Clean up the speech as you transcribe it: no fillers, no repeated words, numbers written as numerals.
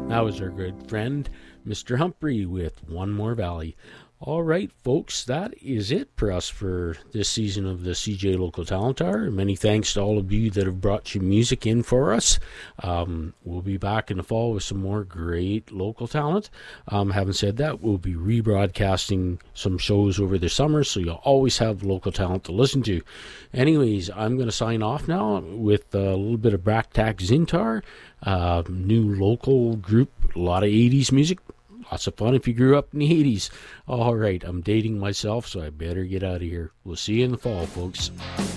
That was our good friend, Mr. Humphrey, with One More Valley. All right, folks, that is it for us for this season of the CJ Local Talent Hour. Many thanks to all of you that have brought your music in for us. We'll be back in the fall with some more great local talent. Having said that, we'll be rebroadcasting some shows over the summer, so you'll always have local talent to listen to. Anyways, I'm going to sign off now with a little bit of Braktak Zintar, new local group, a lot of 80s music. Lots of fun if you grew up in the 80s. All right, I'm dating myself, so I better get out of here. We'll see you in the fall, folks.